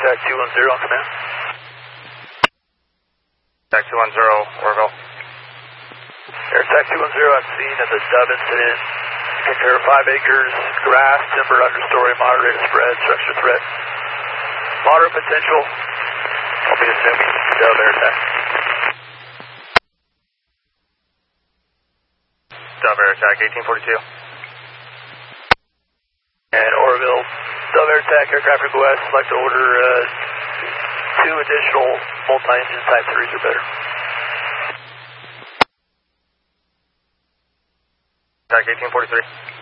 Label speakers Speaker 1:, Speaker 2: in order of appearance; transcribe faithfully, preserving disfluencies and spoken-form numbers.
Speaker 1: Airtac two one zero on command.
Speaker 2: Airtac two one zero, Orville.
Speaker 1: Airtac two one zero, I'm seeing at the dub incident. Compare five acres, grass, timber, understory, moderated spread, structure threat. Moderate potential. I'll be assuming dub Airtac.
Speaker 2: Dub Airtac eighteen forty-two.
Speaker 1: And Orville, dub Airtac, aircraft request, select order uh, two additional multi-engine type threes or better.
Speaker 2: Airtac eighteen forty-three.